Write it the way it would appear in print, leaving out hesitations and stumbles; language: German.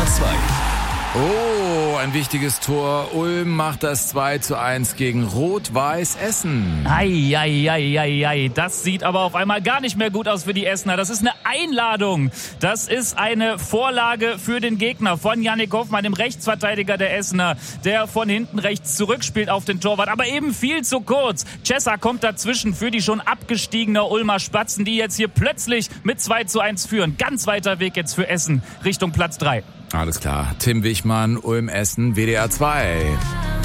2. Oh, ein wichtiges Tor. Ulm macht das 2:1 gegen Rot-Weiß Essen. Ei, das sieht aber auf einmal gar nicht mehr gut aus für die Essener. Das ist eine Einladung. Das ist eine Vorlage für den Gegner von Yannick Hoffmann, dem Rechtsverteidiger der Essener, der von hinten rechts zurückspielt auf den Torwart, aber eben viel zu kurz. Cessa kommt dazwischen für die schon abgestiegene Ulmer Spatzen, die jetzt hier plötzlich mit 2:1 führen. Ganz weiter Weg jetzt für Essen Richtung Platz 3. Alles klar. Tim Wichmann, Ulm Essen, WDR 2.